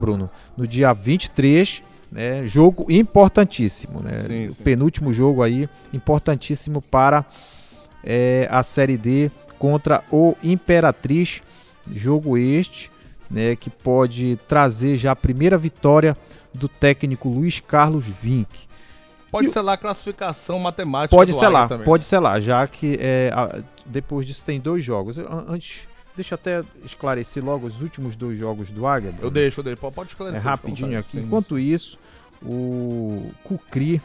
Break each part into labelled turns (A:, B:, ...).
A: Bruno, no dia 23, né, jogo importantíssimo, né?
B: Sim.
A: O penúltimo jogo aí, importantíssimo para a Série D contra o Imperatriz, jogo este, né, que pode trazer já a primeira vitória do técnico Luiz Carlos Vinck.
B: Pode ser lá a classificação matemática
A: pode
B: do
A: ser lá,
B: também.
A: Pode ser lá, já que depois disso tem 2 jogos. Antes, deixa eu até esclarecer logo os últimos 2 jogos do Águia.
B: Eu deixo, pode esclarecer.
A: Rapidinho aqui. Enquanto isso, o Cucri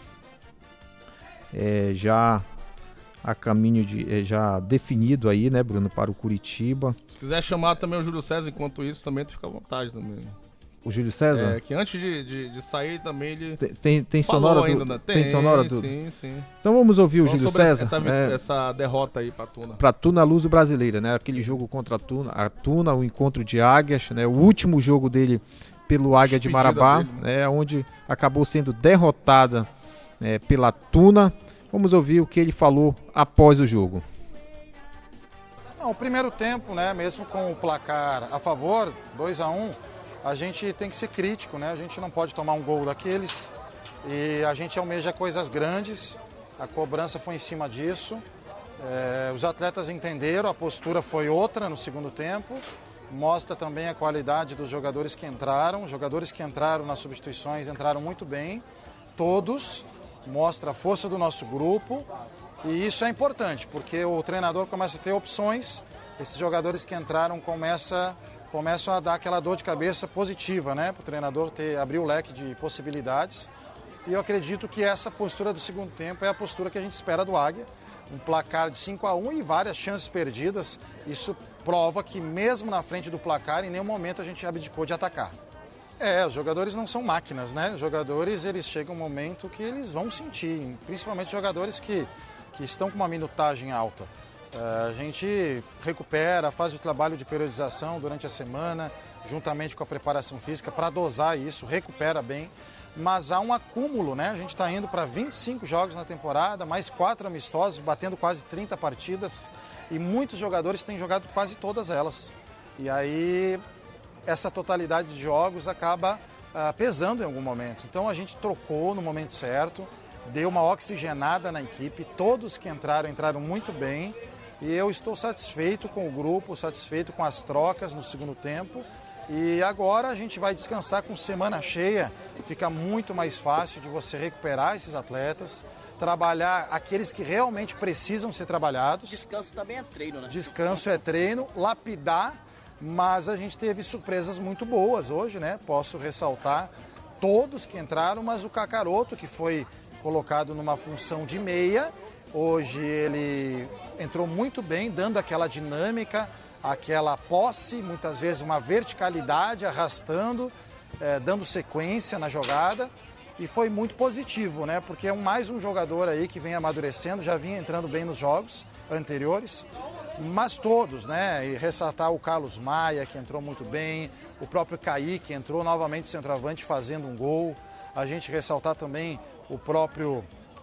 A: já a caminho de já definido aí, né, Bruno, para o Curitiba.
B: Se quiser chamar também o Júlio César, enquanto isso, também tu fica à vontade também.
A: O Júlio César?
B: Que antes de sair também ele
A: tem sonora
B: ainda, né?
A: Tem sonora tudo?
B: Sim.
A: Então vamos ouvir o Júlio César.
B: Essa derrota aí pra Tuna.
A: Pra Tuna Luso Brasileira, né? Aquele jogo contra a Tuna, o encontro de águias, né? O último jogo dele pelo Águia de Marabá, dele, né? Onde acabou sendo derrotada pela Tuna. Vamos ouvir o que ele falou após o jogo.
C: Não, o primeiro tempo, né? Mesmo com o placar a favor, 2-1, a gente tem que ser crítico, né? A gente não pode tomar um gol daqueles e a gente almeja coisas grandes. A cobrança foi em cima disso. Os atletas entenderam, a postura foi outra no segundo tempo. Mostra também a qualidade dos jogadores que entraram. Os jogadores que entraram nas substituições entraram muito bem, todos. Mostra a força do nosso grupo e isso é importante, porque o treinador começa a ter opções. Esses jogadores que entraram começam a dar aquela dor de cabeça positiva, né? Para o treinador abrir o leque de possibilidades. E eu acredito que essa postura do segundo tempo é a postura que a gente espera do Águia. Um placar de 5-1 e várias chances perdidas. Isso prova que mesmo na frente do placar, em nenhum momento a gente abdicou de atacar. Os jogadores não são máquinas, né? Os jogadores, eles chegam um momento que eles vão sentir, principalmente jogadores que estão com uma minutagem alta. A gente recupera, faz o trabalho de periodização durante a semana, juntamente com a preparação física, para dosar isso, recupera bem. Mas há um acúmulo, né? A gente está indo para 25 jogos na temporada, mais 4 amistosos, batendo quase 30 partidas. E muitos jogadores têm jogado quase todas elas. E aí essa totalidade de jogos acaba pesando em algum momento. Então a gente trocou no momento certo, deu uma oxigenada na equipe, todos que entraram muito bem. E eu estou satisfeito com o grupo, satisfeito com as trocas no segundo tempo. E agora a gente vai descansar com semana cheia, fica muito mais fácil de você recuperar esses atletas, trabalhar aqueles que realmente precisam ser trabalhados.
D: Descanso também é treino, né?
C: Descanso é treino, lapidar, mas a gente teve surpresas muito boas hoje, né? Posso ressaltar todos que entraram, mas o Cacaroto, que foi colocado numa função de meia, hoje ele entrou muito bem, dando aquela dinâmica, aquela posse, muitas vezes uma verticalidade, arrastando, dando sequência na jogada. E foi muito positivo, né? Porque é mais um jogador aí que vem amadurecendo, já vinha entrando bem nos jogos anteriores. Mas todos, né? E ressaltar o Carlos Maia, que entrou muito bem, o próprio Kaique, que entrou novamente centroavante fazendo um gol. A gente ressaltar também o próprio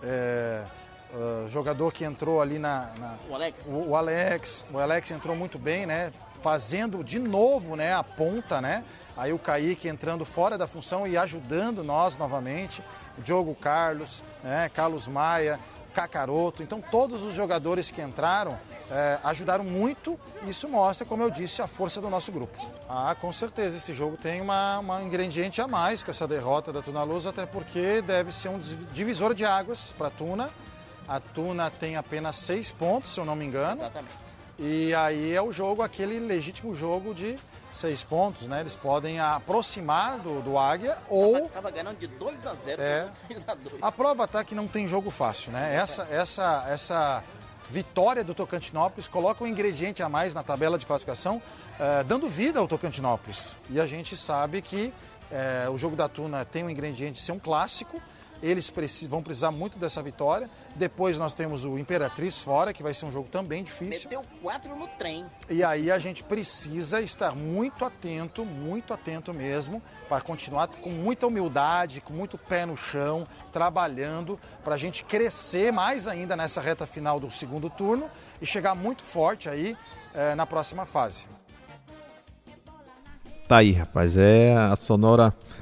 C: jogador que entrou ali
D: o Alex.
C: O Alex entrou muito bem, né? Fazendo de novo, né, a ponta, né? Aí o Kaique entrando fora da função e ajudando nós novamente. O Diogo Carlos, né? Carlos Maia, Cacaroto. Então todos os jogadores que entraram ajudaram muito. Isso mostra, como eu disse, a força do nosso grupo. Com certeza, esse jogo tem um ingrediente a mais com essa derrota da Tuna Luso, até porque deve ser um divisor de águas para a Tuna. A Tuna tem apenas 6 pontos, se eu não me engano.
D: Exatamente.
C: E aí é o jogo, aquele legítimo jogo de 6 pontos, né? Eles podem aproximar do Águia ou...
D: Tava ganhando de 2-0, 3-2.
C: A prova tá que não tem jogo fácil, né? Essa vitória do Tocantinópolis coloca um ingrediente a mais na tabela de classificação, dando vida ao Tocantinópolis. E a gente sabe que o jogo da Tuna tem um ingrediente de ser um clássico. Eles vão precisar muito dessa vitória. Depois nós temos o Imperatriz fora, que vai ser um jogo também difícil.
D: Meteu 4 no trem.
C: E aí a gente precisa estar muito atento mesmo, para continuar com muita humildade, com muito pé no chão, trabalhando, para a gente crescer mais ainda nessa reta final do segundo turno e chegar muito forte aí na próxima fase.
A: Tá aí, rapaz. É a Sonora